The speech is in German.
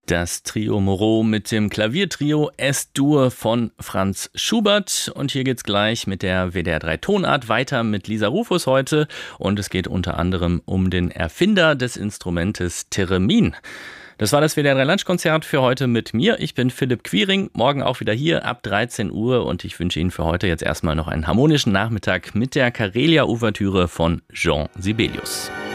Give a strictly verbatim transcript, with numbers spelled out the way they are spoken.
Das Trio Moreau mit dem Klaviertrio S-Dur von Franz Schubert. Und hier geht's gleich mit der W D R drei Tonart weiter mit Lisa Rufus heute. Und es geht unter anderem um den Erfinder des Instrumentes Theremin. Das war das W D R drei Lunchkonzert für heute mit mir. Ich bin Philipp Quiring, morgen auch wieder hier ab dreizehn Uhr. Und ich wünsche Ihnen für heute jetzt erstmal noch einen harmonischen Nachmittag mit der Karelia-Ouvertüre von Jean Sibelius.